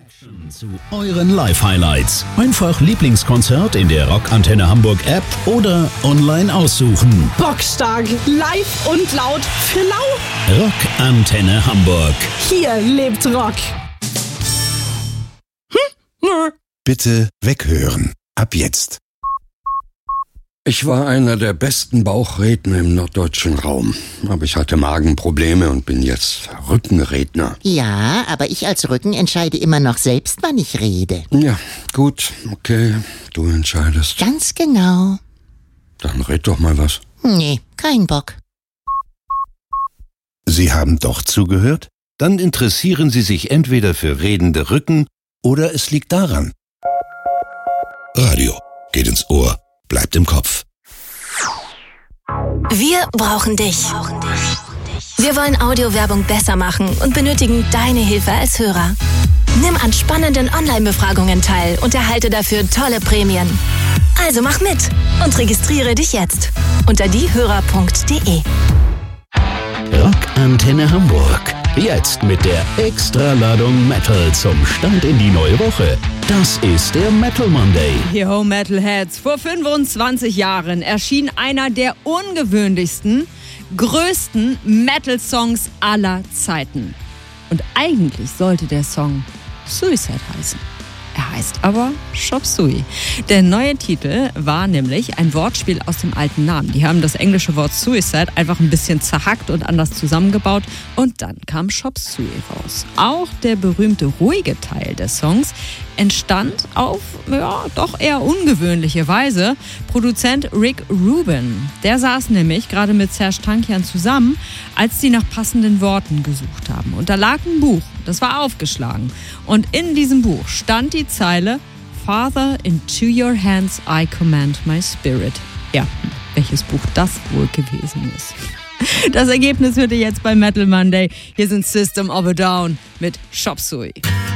Zu euren Live-Highlights. Einfach Lieblingskonzert in der Rockantenne Hamburg App oder online aussuchen. Bockstark, live und laut für lau. Rockantenne Hamburg. Hier lebt Rock. Bitte weghören. Ab jetzt. Ich war einer der besten Bauchredner im norddeutschen Raum. Aber ich hatte Magenprobleme und bin jetzt Rückenredner. Ja, aber ich als Rücken entscheide immer noch selbst, wann ich rede. Ja, gut, okay, du entscheidest. Ganz genau. Dann red doch mal was. Nee, kein Bock. Sie haben doch zugehört? Dann interessieren Sie sich entweder für redende Rücken oder es liegt daran. Radio geht ins Ohr, bleibt im Kopf. Wir brauchen dich. Wir wollen Audiowerbung besser machen und benötigen deine Hilfe als Hörer. Nimm an spannenden Online-Befragungen teil und erhalte dafür tolle Prämien. Also mach mit und registriere dich jetzt unter diehörer.de. Rockantenne Hamburg. Jetzt mit der Extraladung Metal zum Start in die neue Woche. Das ist der Metal Monday. Yo, Metalheads. Vor 25 Jahren erschien einer der ungewöhnlichsten, größten Metal-Songs aller Zeiten. Und eigentlich sollte der Song Suicide heißen. Er heißt aber Chop Suey. Der neue Titel war nämlich ein Wortspiel aus dem alten Namen. Die haben das englische Wort Suicide einfach ein bisschen zerhackt und anders zusammengebaut und dann kam Chop Suey raus. Auch der berühmte ruhige Teil des Songs entstand auf, doch eher ungewöhnliche Weise. Produzent Rick Rubin, der saß nämlich gerade mit Serj Tankian zusammen, als sie nach passenden Worten gesucht haben. Und da lag ein Buch, das war aufgeschlagen. Und in diesem Buch stand die Zeile Father, into your hands I command my spirit. Ja, welches Buch das wohl gewesen ist. Das Ergebnis hört ihr jetzt bei Metal Monday. Hier sind System of a Down mit Chop Suey.